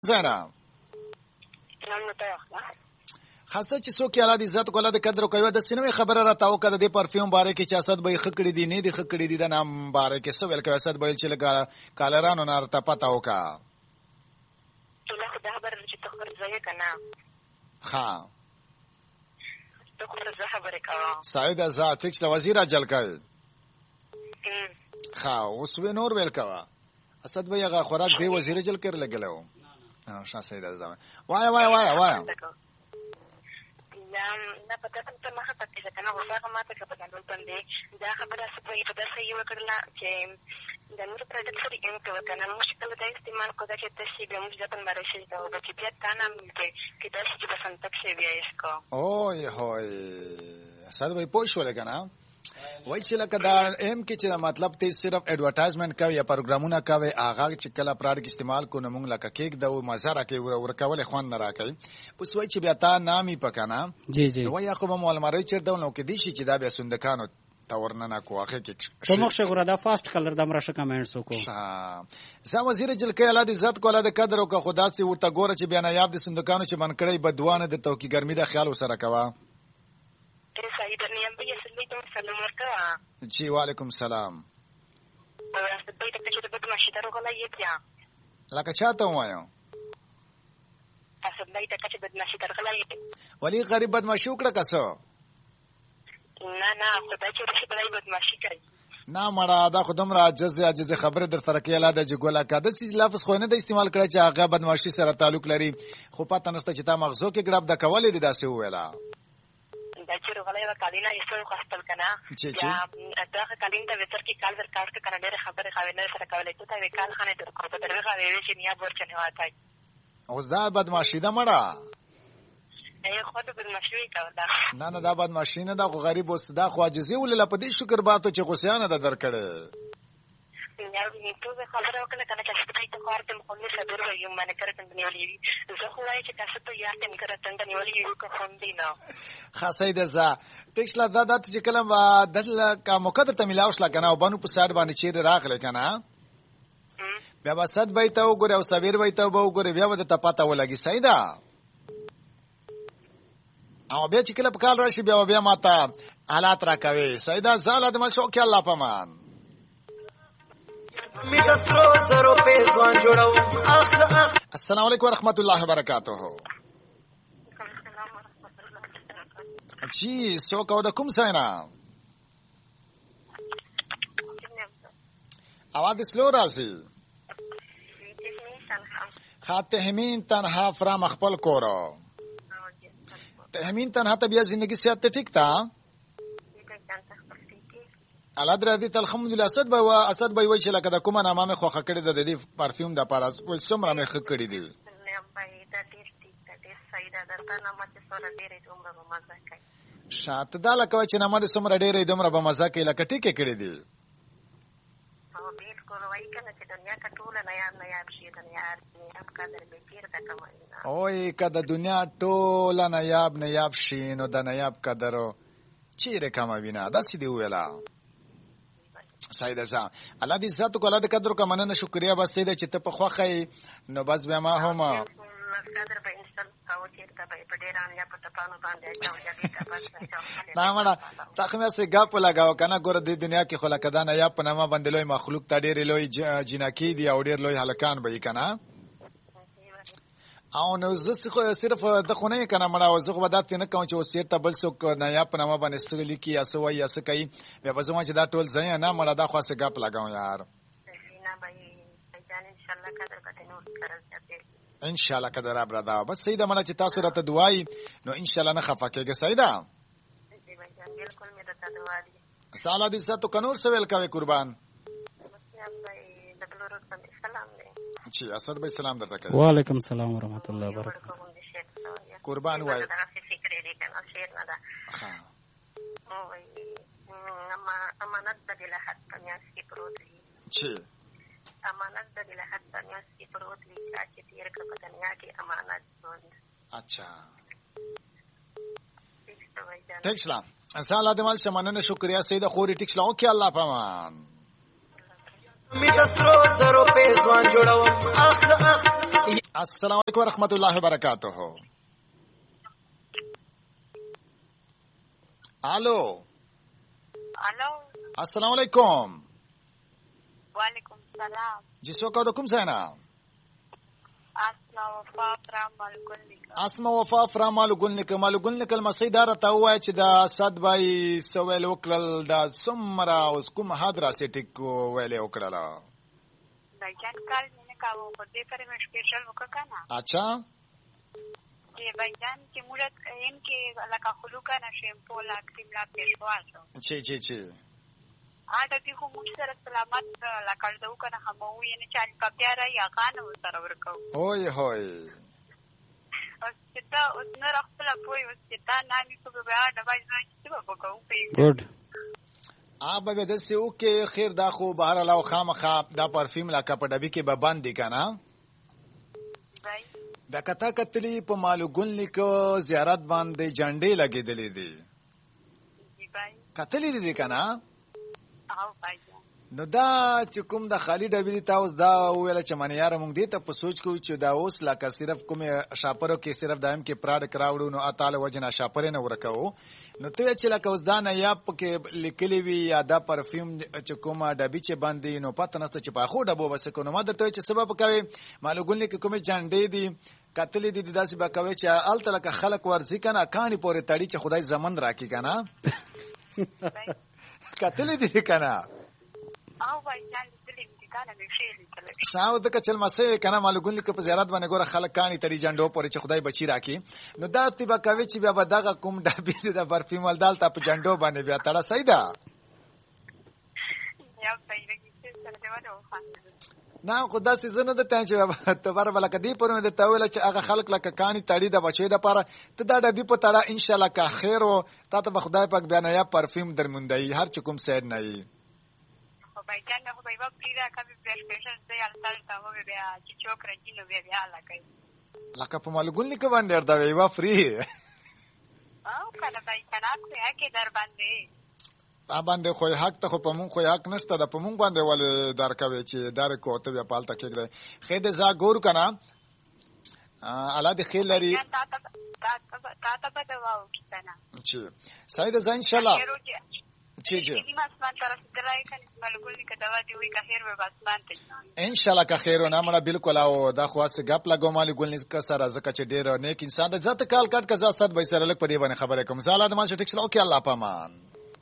زینا خاصه چې څوک الله دې عزت کوله د قدر کوي د سینوي خبره را تاو کده د پرفیوم باره کې چې اسد به خکړې دي نه دي خکړې دي د نام باره کې څه ویل کوي اسد به چې لګا کالرانو نار ته پتا وکا ټول خدای خبر چې ته خبر کنه ها ته خبر کا سعید ازا ټیکس وزیر اجل کړ ها اوس به نور ویل کوا اسد به هغه خوراک دی وزیر اجل کړ لګلو شاه سعید ازا وای نه پته ته ما پته ده کنه وسه ما ته په دغه باندې دا خبره سپوږی په داسې یو کړل چې د نور پروډکټ سره یو کنه مشکل د استعمال کودا چې تاسو به موږ ځپن باندې شي دا او چې بیا تا نام کې تاسو چې بسنت کې بیا اسکو اوه هوی اسد به پوه شو لګنه وای چې لکه دا ایم کې چې مطلب ته صرف ایڈورټایزمنت کوي یا پروګرامونه کوي هغه چې کله پروډکټ استعمال کو نو موږ لکه کیک د مزه راکې ورکول خوان نه راکې اوس وای چې بیا تا نامي پکنه جی وای خو به معلومات چیرته نو کې دي چې دا بیا سندکانو تورننه کوخه کې کومه شګره دا فاست کلر د مرشه کمنټس وکړو زه وزیر جل کې الله دې عزت کوله د قدر او که خدا سي ورته ګوره چې بیا نه یاب د سندکانو چې من کړي بدوانه د توکي ګرمي د خیال وسره کوا جی وعلیکم السلام لکه چاته وایم ولی غریب بدمعشي وکړه کسو نه خدای چې رشي بلای بدمعشي کوي نه مړه دا خودم را عجز خبره در سره کې الاده چې ګولا کده سي لفظ خو نه د استعمال کړی چې هغه بدمعشي سره تعلق لري خو پته نشته چې تا مغزو کې ګراب د کولې د داسې ویلا دا چې روغلای وکالینا یې څو خپل کنه یا دا کالیندا وتر کې کال ور کارت کنه ډېر خبره خاوي نه سره کولای ته وی کال خانه در کو ته درغه وی چې نیا ورچنه واتای اوس دا بدمعشي ده مړه ای خو ته بدمعشي کوله نه دا بدمعشي نه دا خو غریب اوس دا خو عاجزي ولله په دې شکر باتو چې غوسیانه ده درکړې یا ته خبره وکړه کنه چې څه ته کارته مخونی صدر وي معنی کړه ته نیولې زه خو وايي چې تاسو ته یاد تم کړه ته نیولې یو کو خوندې نو خاصه ده ز ټیکسلا دا چې کلم دل کا مقدر ته ملاوش لا کنه او بانو په ساډ باندې چیر راغله کنه بیا وسد بیت او ګره او صبر بیت او ګره بیا ود ته پتا ولګي سیدا او بیا چې کله په کال راشي بیا ماته حالات راکوي سیدا زاله د مل شو کې الله پمان السلام علیکم ورحمۃ اللہ وبرکاتہ جی سو کو د کوم سینا اواز سلو راځي خاتهمین تنها فرام خپل کورو تهمین تنها ته بیا زندگی سیاست ټیک تا الله درې الحمدلله اسد به وای چې لکه د کومه نامه مې خوخه کړې ده د دې پرفیوم د پاره ول څومره مې خک کړې دي شاته دا لکه چې نامه د څومره ډېرې دومره به مزه کوي لکه ټیکې کړې دي اوه کده دنیا ټوله نیاب شي نو د نیاب قدر چیرې کما وینا داسې دی ویلا سیده سا الله دې عزت کو الله دې قدر کو مننه شکریا بس سیده چې ته په خوخه نو بس بیا ما هم قدر به انسان او چې ته په ډیران یا په تپانو باندې نه مړه تاسو مې څه غاپ لگاو کنه ګور دې دنیا کې خلک دانه یا په نامه باندې لوی مخلوق ته ډېر لوی جنکی دي او ډېر لوی هلکان به کنه او نو زه صرف د خونه کنه مړه او زه غوډات نه کوم چې وسیت ته بل څوک نه یا په نامه باندې سګلی کی یا سوي یا سکي بیا به زما چې دا ټول ځای نه مړه دا خاصه غاپ لگاو یار نه به ځان ان شاء الله قدر کته نور کړل ان شاء الله قدر ابرادا بس سیده مړه چې تاسو راته دعای نو ان شاء الله نه خفه کېږي سیده جی بھائی جان بالکل مې ته دعا دي سالا دې ستو کنور سویل کوي قربان جی اسد بھائی سلام درته کوي وعلیکم السلام ورحمۃ اللہ وبرکاتہ قربان وای فکر دې کنه شیر نه ده ها او امانت د لحد پنیاس کې پروت دی جی امانت د لحد پنیاس کې پروت دی چې تیر کا پدنیا کې امانت اچھا ٹھیک سلام اساله د مال شمنه شکریا سید خوري ټیک سلام کې الله پامان السلام علیکم ورحمۃ اللہ وبرکاتہ. الو السلام علیکم. وعلیکم السلام. جی څوک د کوم ځای نه؟ اسمه وفا فرامالو ګلنک. مالو ګلنک المسۍ دا راته ووایه چې د اسد بای څه ویل وکړل، دا څومره اوس کوم حد راسې ټیک ویلې وکړله؟ بھائی کال میں نے کہا وہ خودے پر میں اسپیشل وہ کا نا. اچھا جی بھائی جان کی مورت ان کے اللہ کا خلوقہ نا شیمپو لا کریم لا پیشواز چی چی چی آٹا بھی کو مجھ سے سلامت لا کر دو کا نا ہم وہ یعنی چال کا پیارا یا غان وہ سرور کو ہوئے ہوئے اس کتا اس نے رخت لا پوئی اس کتا نامی کو بیا دوائی زای چې په کو په ګډ آبا به دسې وکې خیر دا خو بهر الله خامخا دا پرفیوم لکه په ډبي کې به باندې که نه بیا که تا کتلي په مالو ګلنک زیارت باندې جنډې لګېدلې دي کتلې دي که نه؟ نو دا چې کوم د خالی ډبې دي تا اوس دا وویله چې منې یاره مونږ دې ته په سوچ کوو چې دا اوس لکه صرف کومې شاپرو کې صرف دایم کې پراډک راوړو نو اتاله وجه نه شاپرې نه ورکوو. نو ته چې لکه اوس دا نیاب پکې لیکلي وي یا دا پرفیوم چې کومه ډبې چې باندې نو پته نشته چې په اخو ډبو بس کو. نو ما درته وایي چې سبب کوي مالو ګلنې کې کومې جنډې دي کتلې دي داسې به کوي چې هلته لکه خلک ورځي که نه کاڼي پورې تړي چې خدای زمن راکړي که نه کتلې دي که نه شاو دغه چل مسې کنه مالو ګلنک په زیارت باندې ګوره خلک کاڼي تړي جنډو پورې چې خدای بچی راکړي. نو دا تی به کوي چې بیا به دغه کوم ډبې د پرفیوم ولدال ته په جنډو باندې بیا تړه صحیح ده نه خو داسې زه نه درته چې تباره به لکه دې پورې مې درته وویله چې هغه خلک لکه کاڼي تړي د بچیو دپاره ته دا ډبې په تړه انشاءالله که خیر و تا ته به خدای پاک بیا نیا پرفیوم در موندهیي هر چې کوم سید نه یي. بھائی جان کو بھائی باپ پریدا کبھی اسپیشل سے السال تا وہ بیا چې چوک راځي نو بیا لکه لکه په مالو ګلنک باندې ورته وی وا فری او کنه بھائی کنه کو کې در باندې باندې خو حق ته خو په مونږ خو حق نشته د په مونږ باندې ول دار کوي چې دار کو ته بیا پالته کېږي خې د زا ګور کنه الا د خیر لري تا ته په دواو کیتنه چې سید ز ان شاء الله جی جی ان شاء الله که خیر نه مړه بالکل او دا خو اسه غپ لګو مالي ګلنک سره زکه چې ډیر نیک انسان د ذات کال کټ کا ذات به سره لک په دی باندې خبره کوم زاله د مال شټیک سلو کې الله پامان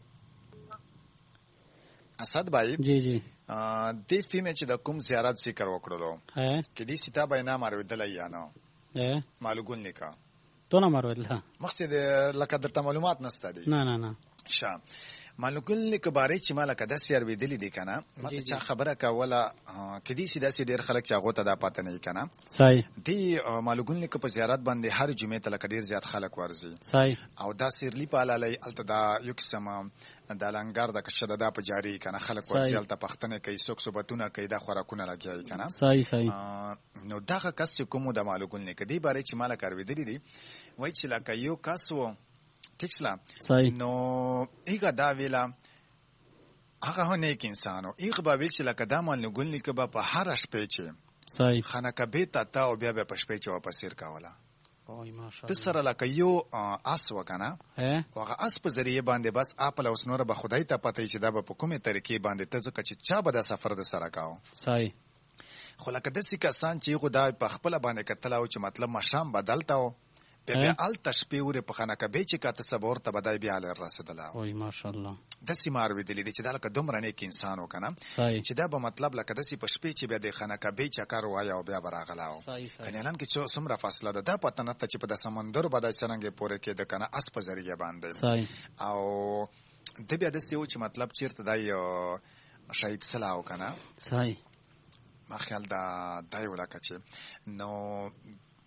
اسد بھائی جی جی دې فیمه چې د کوم زیارت ذکر وکړلو کې دې ستا بینا مارو دلای یا نو مالو ګلنک تو نه مارو دلته مقصد لکه د معلومات نشته دي نه نه نه شا مالو ګلنک باره چې مال کده سیر ویدلی دي کنه مته چا خبره کوله کدي سیده سي ډیر خلک چاغو ته دا پته نه کنه صحیح دی مالو ګلنک په زیارت باندې هر جمعه ته ډیر زیات خلک ورزي صحیح او دا سیرلی پالالای الته دا یو قسم د لنګار د کشده دا په جاری کنه خلک ورزي الته پختنه کوي سوک صوبتونه کوي دا خوراکونه لګي کنه صحیح صحیح نو دغه کس کوم د مالو ګلنک دی باره چې مال کار ویدلی دي وای چې لکه یو کس وو تکسلا نو ایګه دا ویلا هغه نیک انسانو ایګه به ویل چې لکه دا مالو ګلنک به په هر شپه چې صحیح خانه کبه تا او بیا به په شپه چې واپس سیر کاوله اوه ماشاءالله تسره لکه یو اس وکنه هغه اس په ذریعہ باندې بس اپل اوس نور به خدای ته پته چې دا به په کومه طریقې باندې ته ځکه چې چا به دا سفر د سره کاو صحیح خو لکه داسې کسان چې خدای په خپل باندې کتل او چې مطلب مشام بدلتاو بیا ال تشبیور په خانه کبه چې کاته صبر ته بدای بیا ل رسیدله اوه ماشاءالله د سیمار ویدلې چې دا لکه دومره نیک انسان وکنه چې دا به مطلب لکه د سی په شپې چې بیا د خانه کبه چکر وای او بیا براغلاو کنه اعلان کې څو څومره فاصله ده دا پته نه چې په د سمندر بدای څنګه پورې کې د کنه اس په ذریعہ باندې او د بیا د سیو چې مطلب چیرته دای شهید سلاو کنه صحیح ما خیال دا دای ولا کچې نو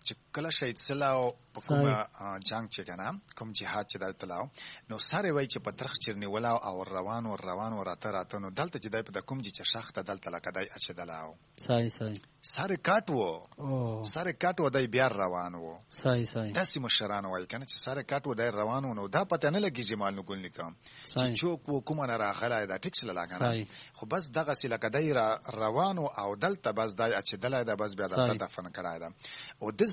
چې کله شهید سلاو په کوم جنگ چې کنه کوم جهاد چې دلته لاو نو ساره وای چې په درخ چرنی ولاو او روانو راته نو دلته چې دای په کوم چې شخته دلته لکدای اچدلاو صحیح ساره کاټو دای بیا روانو صحیح داسې مشران وای کنه چې ساره کاټو دای روانو نو دا پته نه لګی جمال نو ګل نکم چې چوک و کومه نه راغله دا ټیکس لاګنه خو بس دغه سې لکدای روانو او دلته بس دای اچدلای دا بس بیا دلته دفن کړای دا او